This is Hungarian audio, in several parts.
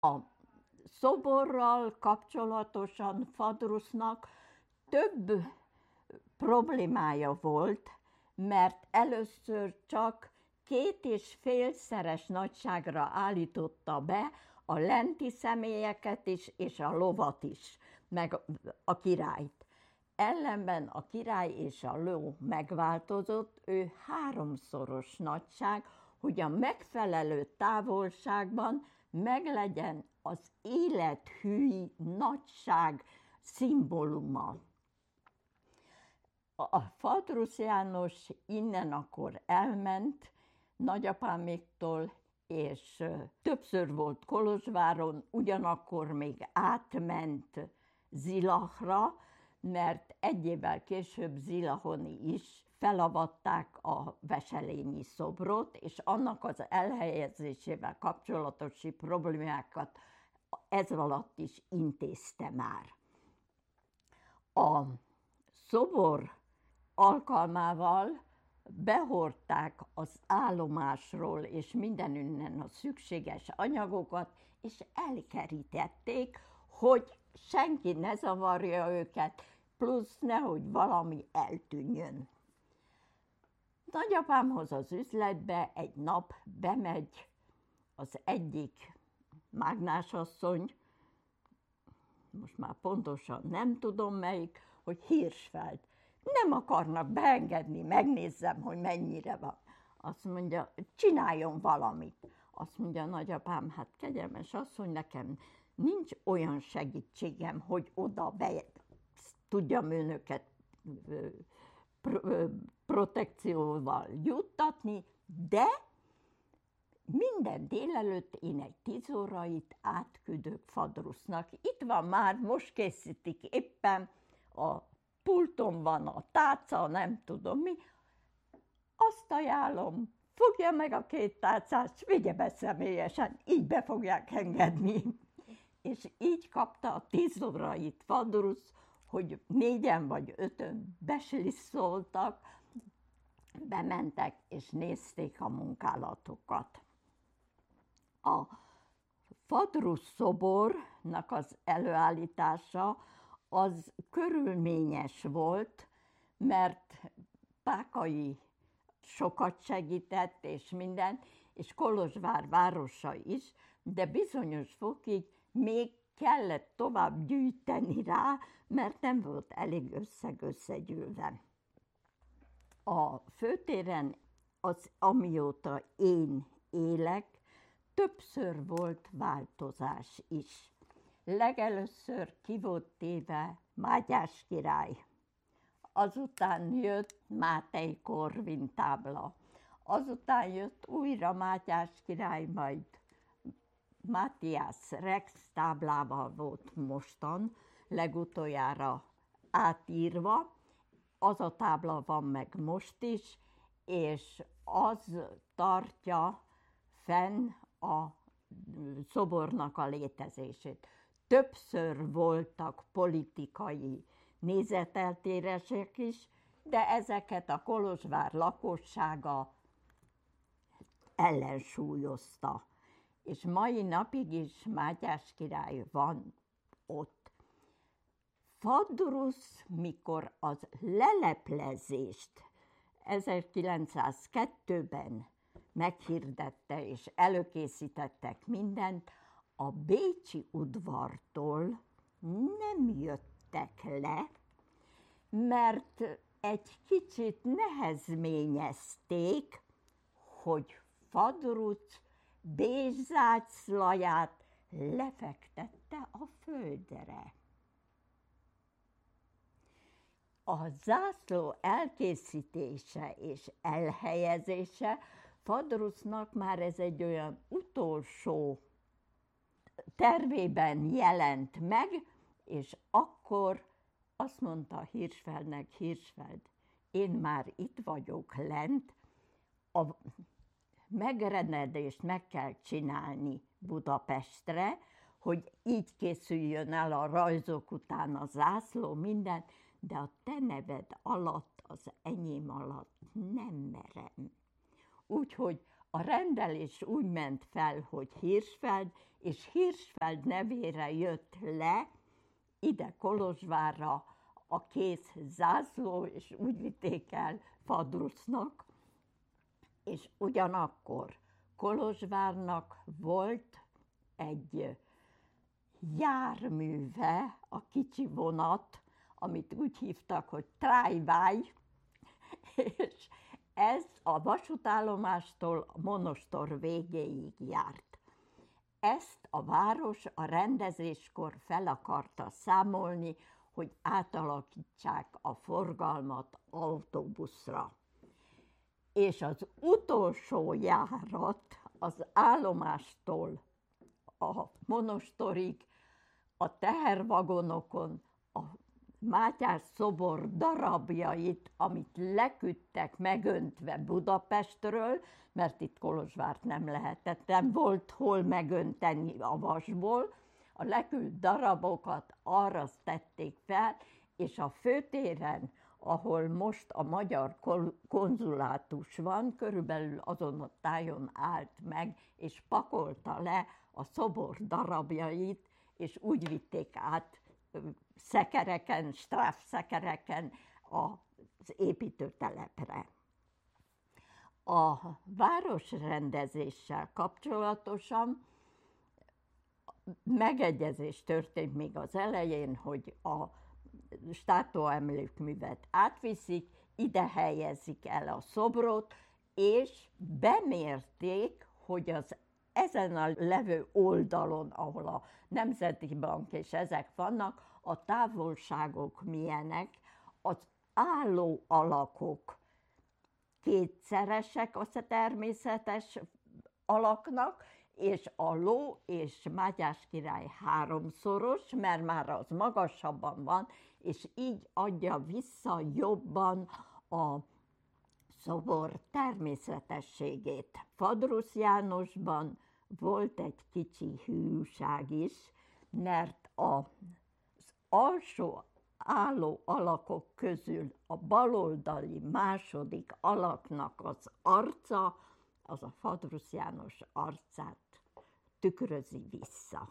A szoborral kapcsolatosan Phaedrusnak több problémája volt, mert először csak 2,5-szeres nagyságra állította be a lenti személyeket is, és a lovat is, meg a királyt. Ellenben a király és a ló megváltozott, ő 3-szoros nagyság, hogy a megfelelő távolságban meglegyen az élethű nagyság szimbóluma. A Phaedrus János innen akkor elment nagyapáméktól, és többször volt Kolozsváron, ugyanakkor még átment Zilachra, mert egy évvel később Zilahon is felavatták a Veselényi szobrot, és annak az elhelyezésével kapcsolatos problémákat ez alatt is intézte már. A szobor alkalmával behordták az állomásról és mindenünnen a szükséges anyagokat, és elkerítették, hogy senki ne zavarja őket, plusz nehogy valami eltűnjön. Nagyapámhoz az üzletbe egy nap bemegy az egyik mágnásasszony, most már pontosan nem tudom melyik, hogy Hirschfeld. Nem akarnak beengedni, megnézzem, hogy mennyire van. Azt mondja, csináljon valamit. Azt mondja nagyapám, hát kegyelmes asszony, nekem nincs olyan segítségem, hogy oda be tudjam önöket protekcióval juttatni, de minden délelőtt én egy 10 órait átküldök Phaedrusnak. Itt van már, most készítik éppen, a pulton van a tálca, nem tudom mi. Azt ajánlom, fogja meg a 2 tálcát, vigye be személyesen, így be fogják engedni. És így kapta a 10 órait Phaedrus, hogy 4-en vagy 5-ön beslisszoltak, bementek és nézték a munkálatokat. A Phaedrus szobornak az előállítása az körülményes volt, mert Pákai sokat segített és minden, és Kolozsvár városa is, de bizonyos fokig még kellett tovább gyűjteni rá, mert nem volt elég összeg összegyűlve. A főtéren, amióta én élek, többször volt változás is. Legelőször ki volt téve Mátyás király, azután jött Máté Korvin tábla, azután jött újra Mátyás király, majd Matthias Rex táblával volt mostan, legutoljára átírva, az a tábla van meg most is, és az tartja fenn a szobornak a létezését. Többször voltak politikai nézeteltérések is, de ezeket a Kolozsvár lakossága ellensúlyozta. És mai napig is Mátyás király van ott. Phaedrus, mikor az leleplezést 1902-ben meghirdette és előkészítettek mindent, a bécsi udvartól nem jöttek le, mert egy kicsit nehezményezték, hogy Phaedrus bézsáclaját lefektette a földre. A zászló elkészítése és elhelyezése Phaedrusnak már ez egy olyan utolsó tervében jelent meg, és akkor azt mondta Hirschfeldnek, Hirschfeld, én már itt vagyok lent, a megrendelést meg kell csinálni Budapestre, hogy így készüljön el a rajzok után a zászló, minden, de a te neved alatt, az enyém alatt nem merem. Úgyhogy A rendelés úgy ment fel, hogy Hirschfeld, és Hirschfeld nevére jött le ide Kolozsvárra a kész zászló, és úgy vitték el Fadrusznak, és ugyanakkor Kolozsvárnak volt egy járműve, a kicsi vonat, amit úgy hívtak, hogy trájváj, és ez a vasútállomástól a monostor végéig járt. Ezt a város a rendezéskor fel akarta számolni, hogy átalakítsák a forgalmat autóbuszra. És az utolsó járat az állomástól a monostorig a tehervagonokon a Mátyás szobor darabjait, amit leküldtek megöntve Budapestről, mert itt Kolozsvárt nem lehetett, nem volt hol megönteni a vasból, a leküld darabokat arra tették fel, és a főtéren, ahol most a magyar konzulátus van, körülbelül azon a tájon állt meg, és pakolta le a szobor darabjait, és úgy vitték át szekereken, stráfszekereken az építőtelepre. A városrendezéssel kapcsolatosan megegyezés történt még az elején, hogy a státuaemlékművet átviszik, ide helyezik el a szobrot, és bemérték, hogy az ezen a levő oldalon, ahol a Nemzeti Bank és ezek vannak, a távolságok milyenek, az álló alakok kétszeresek a természetes alaknak, és a ló és Mátyás király háromszoros, mert már az magasabban van, és így adja vissza jobban a szobor természetességét. Fadrusz Jánosban volt egy kicsi hűság is, mert az alsó álló alakok közül a baloldali második alaknak az arca, az a Fadrusz János arcát tükrözi vissza.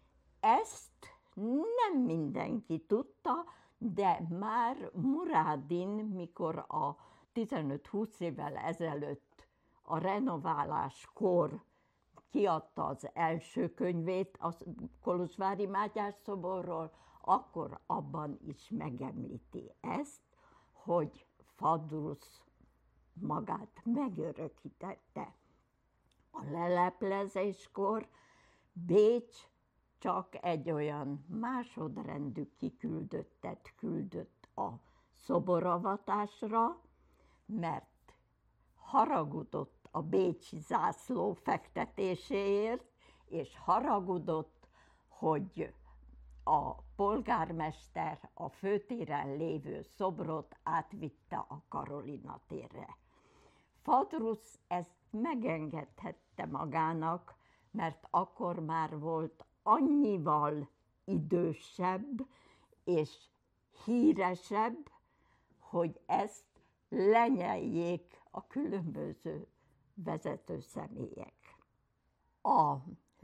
Ezt nem mindenki tudta, de már Murádin, mikor a 15-20 évvel ezelőtt a renováláskor kiadta az első könyvét a kolozsvári Mátyás szoborról, akkor abban is megemlíti ezt, hogy Fadrusz magát megörökítette. A leleplezéskor Bécs csak egy olyan másodrendű kiküldöttet küldött a szoboravatásra, mert haragudott a bécsi zászló fektetéséért, és haragudott, hogy a polgármester a főtéren lévő szobrot átvitte a Karolina térre. Fadrusz ezt megengedhette magának, mert akkor már volt annyival idősebb és híresebb, hogy ezt lenyeljék a különböző vezető személyek. A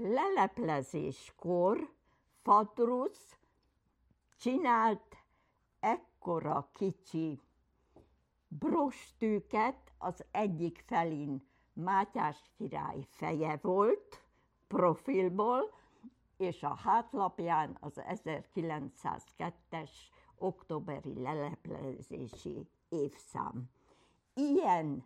leleplezéskor Fadrusz csinált ekkora kicsi brostűket, az egyik felén Mátyás király feje volt, profilból, és a hátlapján az 1902-es októberi leleplezési évszám. Ilyen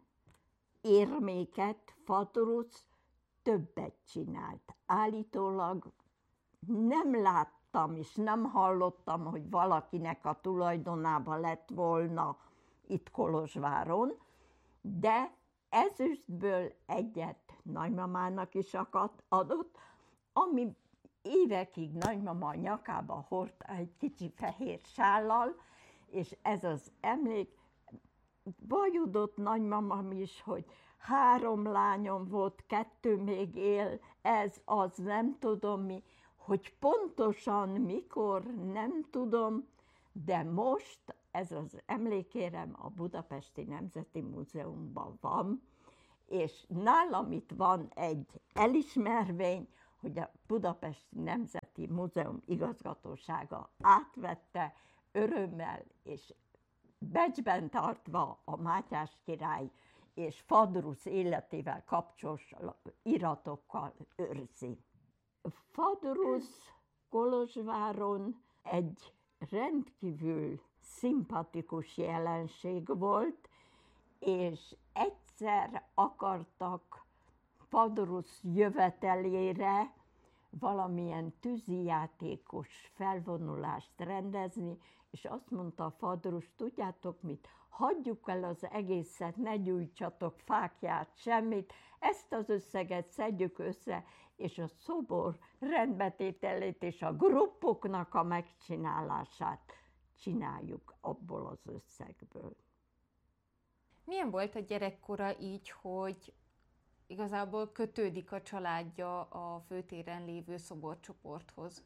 érméket Fadrusz többet csinált. Állítólag nem láttam és nem hallottam, hogy valakinek a tulajdonában lett volna itt Kolozsváron, de ezüstből egyet nagymamának is adott, ami évekig nagymama nyakába hordta egy kicsi fehér sállal, és ez az emlék, vajudott nagymamam is, hogy 3 lányom volt, 2 még él, ez az, nem tudom mi, hogy pontosan mikor, nem tudom, de most ez az emlékérem a Budapesti Nemzeti Múzeumban van, és nálam itt van egy elismervény, hogy a Budapesti Nemzeti Múzeum igazgatósága átvette örömmel és becsben tartva a Mátyás király és Fadrusz életével kapcsolatos iratokkal őrzi. Fadrusz Kolozsváron egy rendkívül szimpatikus jelenség volt, és egyszer akartak Fadrusz jövetelére valamilyen tűzijátékos felvonulást rendezni, és azt mondta a Fadrusz, tudjátok mit, hagyjuk el az egészet, ne gyújtsatok fákját, semmit, ezt az összeget szedjük össze, és a szobor rendbetételét és a gruppoknak a megcsinálását csináljuk abból az összegből. Milyen volt a gyerekkora így, hogy igazából kötődik a családja a főtéren lévő szoborcsoporthoz?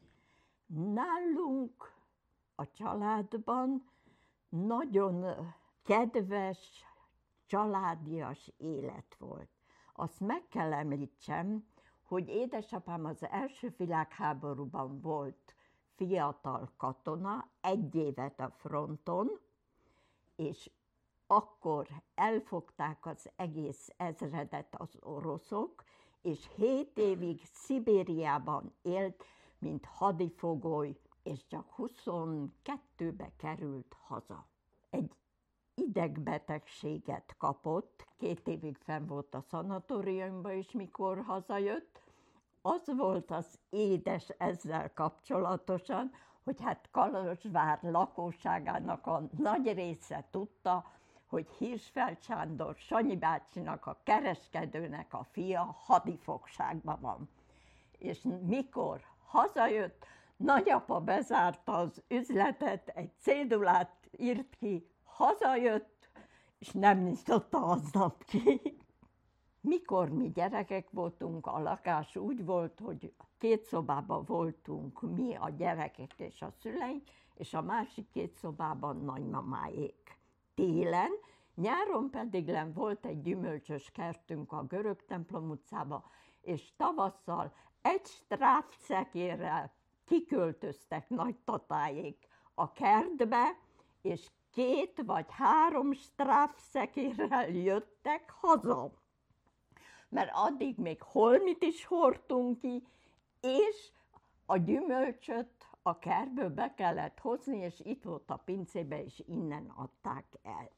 Nálunk a családban nagyon kedves, családias élet volt. Azt meg kell említsem, hogy édesapám az első világháborúban volt fiatal katona, 1 évet a fronton, és akkor elfogták az egész ezredet az oroszok, és 7 évig Szibériában élt, mint hadifogoly, és csak 22-be került haza. Egy idegbetegséget kapott, 2 évig fenn volt a szanatóriumban is, mikor hazajött. Az volt az édes ezzel kapcsolatosan, hogy hát Kolozsvár lakosságának a nagy része tudta, hogy Hirschfeld Sándor, Sanyi bácsinak, a kereskedőnek a fia hadifogságban van. És mikor hazajött, nagyapa bezárta az üzletet, egy cédulát írt ki, hazajött, és nem nyitotta aznap ki. Mikor mi gyerekek voltunk, a lakás úgy volt, hogy 2 szobában voltunk mi, a gyerekek és a szüleink, és a másik 2 szobában nagymamáék. Télen, nyáron pedig volt egy gyümölcsös kertünk a Görög templom utcába, és tavasszal egy stráfszekérrel kiköltöztek nagytatáék a kertbe, és 2 vagy 3 stráfszekérrel jöttek haza. Mert addig még holmit is hordtunk ki, és a gyümölcsöt a kertből be kellett hozni, és itt volt a pincébe, és innen adták el.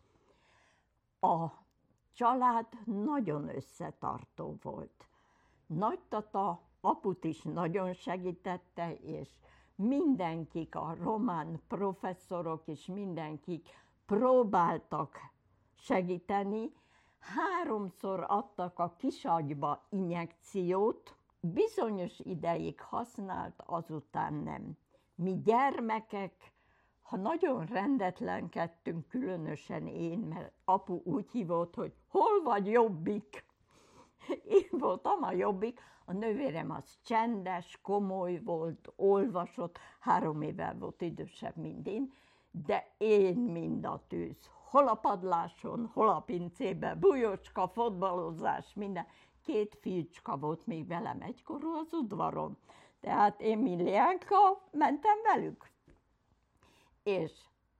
A család nagyon összetartó volt. Nagytata aput is nagyon segítette, és mindenkik, a román professzorok és mindenkik próbáltak segíteni. 3-szor adtak a kisagyba injekciót, bizonyos ideig használt, azután nem. Mi gyermekek, ha nagyon rendetlenkedtünk, különösen én, mert apu úgy hívott, hogy hol vagy Jobbik? Én voltam a Jobbik, a nővérem az csendes, komoly volt, olvasott, 3 évvel volt idősebb, mint én, de én mind a tűz. Hol a padláson, hol a pincében, bujocska, fotballozás, minden. 2 fiúcska volt még velem egykorú az udvaron. Tehát én, mint Liánka, mentem velük. És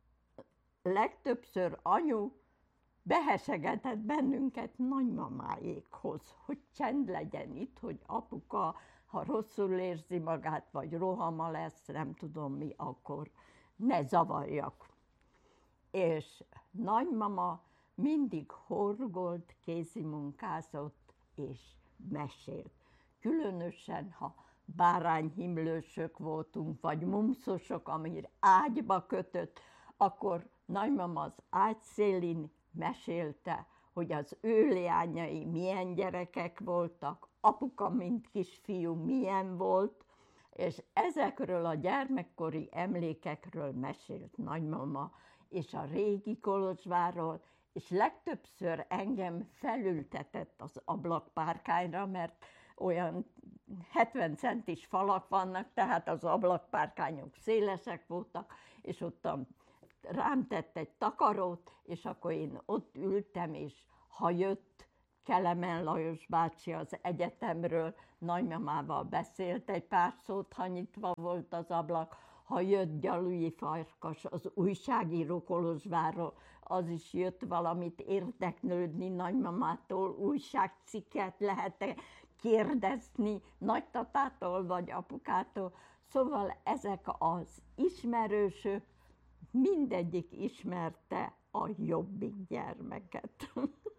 legtöbbször anyu behesegetett bennünket nagymamáékhoz, hogy csend legyen itt, hogy apuka, ha rosszul érzi magát, vagy rohama lesz, nem tudom mi, akkor ne zavarjak. És nagymama mindig horgolt, kézimunkázott és mesélt. Különösen, ha bárányhimlősök voltunk, vagy mumszosok, amire ágyba kötött, akkor nagymama az ágy szélén mesélte, hogy az ő leányai milyen gyerekek voltak, apuka, mint kisfiú, milyen volt, és ezekről a gyermekkori emlékekről mesélt nagymama, és a régi Kolozsvárról, és legtöbbször engem felültetett az ablakpárkányra, mert olyan 70 centis falak vannak, tehát az ablakpárkányok szélesek voltak, és ott rám tett egy takarót, és akkor én ott ültem, és ha jött Kelemen Lajos bácsi az egyetemről nagymamával beszélt egy pár szót, ha nyitva volt az ablak. Ha jött Gyalui Farkas az újságíró Kolozsvárról, az is jött valamit érdeklődni nagymamától, újságcikket lehet kérdezni nagytatától vagy apukától. Szóval ezek az ismerősök, mindegyik ismerte a Jobbik gyermeket.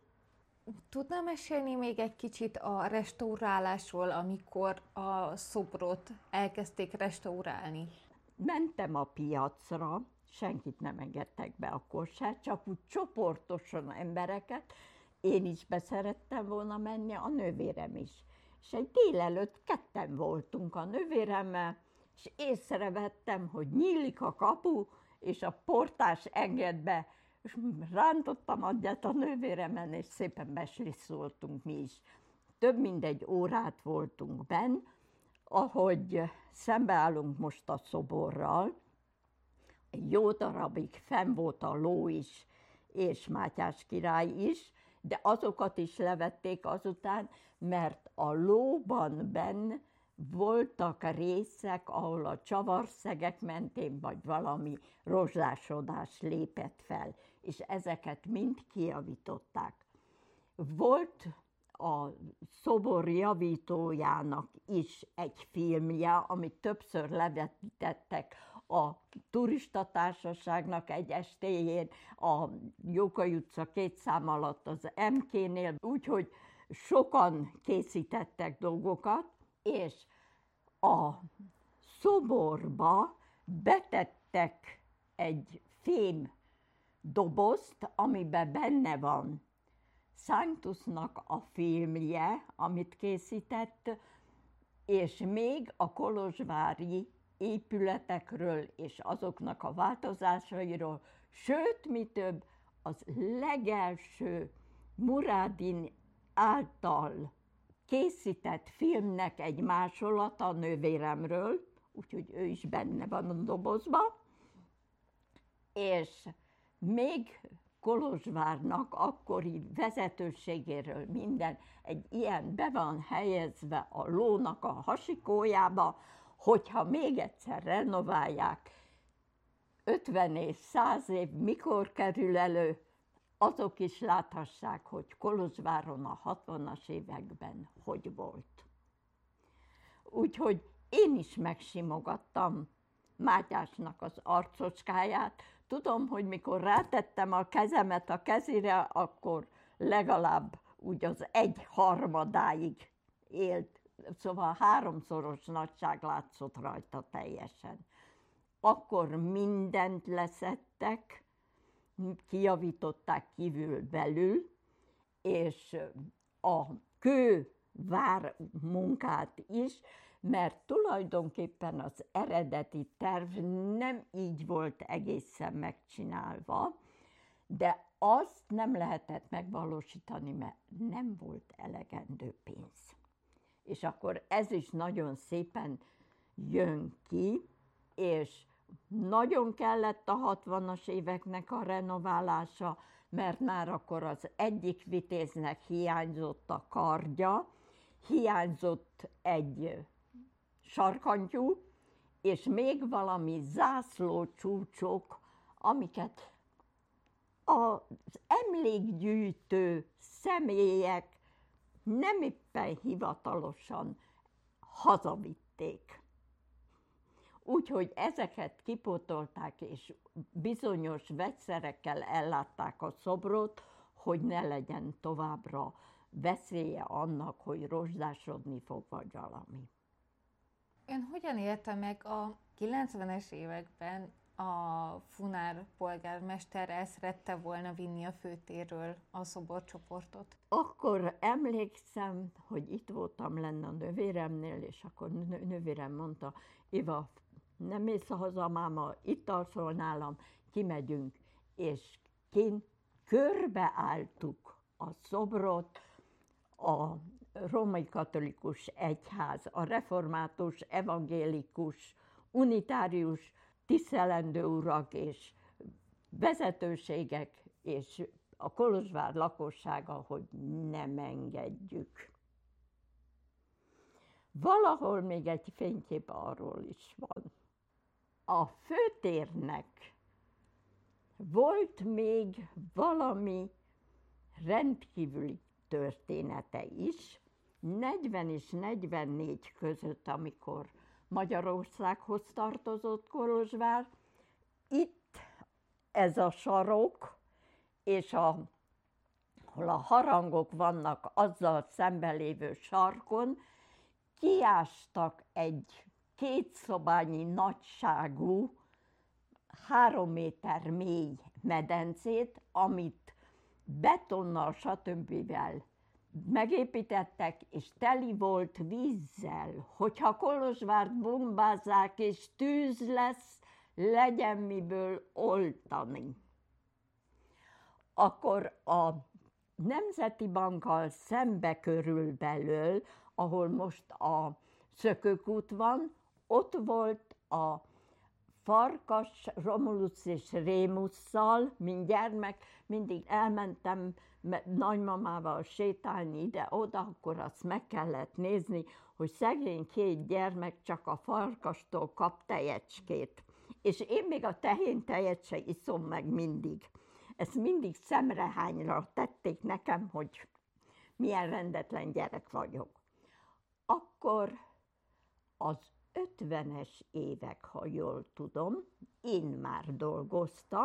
Tudna mesélni még egy kicsit a restaurálásról, amikor a szobrot elkezdték restaurálni? Mentem a piacra, senkit nem engedtek be akkor se, csak úgy csoportosan embereket. Én is beszerettem volna menni, a nővérem is. És egy délelőtt ketten voltunk a nővéremmel, és észrevettem, hogy nyílik a kapu, és a portás enged be, és rántottam agyat a nővéremen, és szépen beslisszoltunk mi is. Több mint egy órát voltunk benn, ahogy szembeállunk most a szoborral. Egy jó darabig fenn volt a ló is, és Mátyás király is, de azokat is levették azután, mert a lóban benn voltak részek, ahol a csavarszegek mentén vagy valami rozsdásodás lépett fel, és ezeket mind kijavították. Volt a szobor javítójának is egy filmje, amit többször levetítettek a turistatársaságnak egy estéjén, a Jókai utca 2 szám alatt az MK-nél, úgyhogy sokan készítettek dolgokat, és a szoborba betettek egy fém dobozt, amiben benne van Sanctusnak a filmje, amit készített, és még a kolozsvári épületekről és azoknak a változásairól, sőt, mi több, az legelső Murádin által készített filmnek egy másolata a nővéremről, úgyhogy ő is benne van a dobozban, és még Kolozsvárnak akkori vezetőségéről minden egy ilyen be van helyezve a lónak a hasikójába, hogyha még egyszer renoválják, 50 és 100 év mikor kerül elő, azok is láthassák, hogy Kolozsváron a 60-as években hogy volt. Úgyhogy én is megsimogattam Mátyásnak az arcocskáját. Tudom, hogy mikor rátettem a kezemet a kezére, akkor legalább úgy az 1/3 élt. Szóval 3-szoros nagyság látszott rajta teljesen. Akkor mindent leszettek, kijavították kívül-belül, és a kővár munkát is, mert tulajdonképpen az eredeti terv nem így volt egészen megcsinálva, de azt nem lehetett megvalósítani, mert nem volt elegendő pénz. És akkor ez is nagyon szépen jön ki, és nagyon kellett a 60-as éveknek a renoválása, mert már akkor az egyik vitéznek hiányzott a kardja, hiányzott egy sarkantyú, és még valami zászlócsúcsok, amiket az emlékgyűjtő személyek nem éppen hivatalosan hazavitték. Úgyhogy ezeket kipótolták, és bizonyos vegyszerekkel ellátták a szobrot, hogy ne legyen továbbra veszélye annak, hogy rozsdásodni fog, vagy valami. Ön hogyan élte meg a 90-es években a Funár polgármester el szerette volna vinni a főtérről a szoborcsoportot? Akkor emlékszem, hogy itt voltam lenne a nővéremnél, és akkor nővérem mondta, Iva, nem mész haza, máma, itt alszol nálam, kimegyünk, és kint körbeálltuk a szobrot, a római katolikus egyház, a református, evangélikus, unitárius tisztelendő urak és vezetőségek és a Kolozsvár lakossága, hogy nem engedjük. Valahol még egy fénykép arról is van. A főtérnek volt még valami rendkívüli története is, 40 és 44 között, amikor Magyarországhoz tartozott Kolozsvár. Itt ez a sarok, és ahol a harangok vannak, azzal szemben lévő sarkon, kiástak egy kétszobányi nagyságú, 3 méter mély medencét, amit betonnal, stb. Megépítettek, és teli volt vízzel. Hogyha Kolozsvárt bombázzák, és tűz lesz, legyen miből oltani. Akkor a Nemzeti Bankkal szembe körülbelül, ahol most a Szökőkút van, ott volt a Farkas, Romulus és Rémusszal, mint gyermek, mindig elmentem nagymamával sétálni ide-oda, akkor azt meg kellett nézni, hogy szegény 2 gyermek csak a farkastól kap tejecskét. És én még a tehén tejet se iszom meg mindig. Ezt mindig szemrehányra tették nekem, hogy milyen rendetlen gyerek vagyok. Akkor az 50-es évek, ha jól tudom, én már dolgoztam.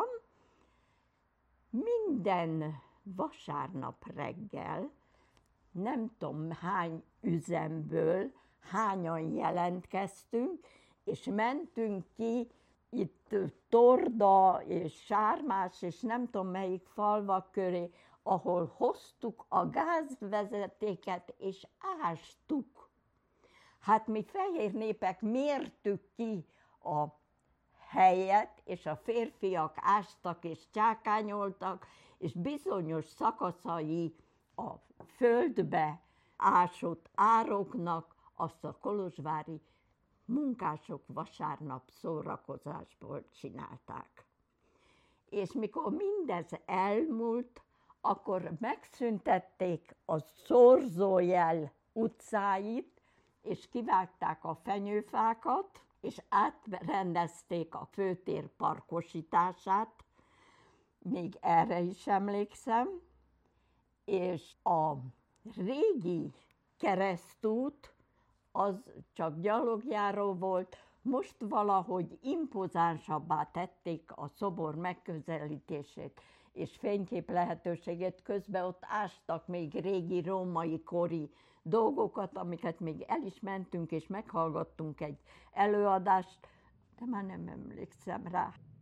Minden vasárnap reggel, nem tudom hány üzemből, hányan jelentkeztünk, és mentünk ki itt Torda és Sármás, és nem tudom melyik falvak köré, ahol hoztuk a gázvezetéket, és ástuk. Hát mi fehér népek mértük ki a helyet, és a férfiak ástak és csákányoltak, és bizonyos szakaszai a földbe ásott ároknak azt a kolozsvári munkások vasárnap szórakozásból csinálták. És mikor mindez elmúlt, akkor megszüntették a Szorzójel utcáit, és kivágták a fenyőfákat, és átrendezték a főtér parkosítását, még erre is emlékszem, és a régi keresztút az csak gyalogjáró volt, most valahogy impozánsabbá tették a szobor megközelítését és fénykép lehetőségét, közben ott ástak még régi római kori dolgokat, amiket még el is mentünk és meghallgattunk egy előadást, de már nem emlékszem rá.